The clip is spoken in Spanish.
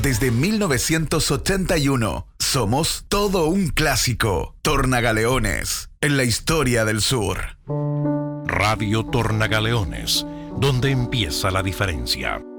Desde 1981, somos todo un clásico. Tornagaleones, en la historia del sur. Radio Tornagaleones, donde empieza la diferencia.